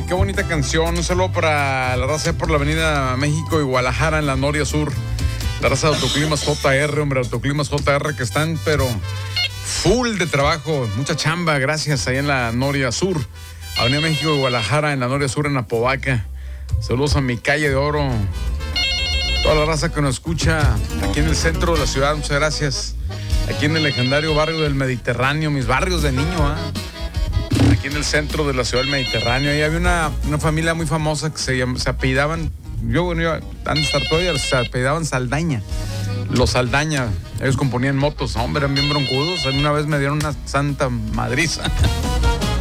qué bonita canción. Un saludo para la raza por la avenida México y Guadalajara en la Noria Sur. La raza de Autoclimas JR, hombre, Autoclimas JR que están, pero full de trabajo, mucha chamba, gracias, ahí en la Noria Sur. Avenida México y Guadalajara en la Noria Sur, en Apodaca. Saludos a mi calle de oro. Toda la raza que nos escucha aquí en el centro de la ciudad, muchas gracias. Aquí en el legendario barrio del Mediterráneo, mis barrios de niño, aquí en el centro de la ciudad del Mediterráneo. Ahí había una familia muy famosa que se apellidaban, antes de estar todavía, se apellidaban Saldaña. Los Saldaña, ellos componían motos, hombre, eran bien broncudos. Una vez me dieron una santa madriza.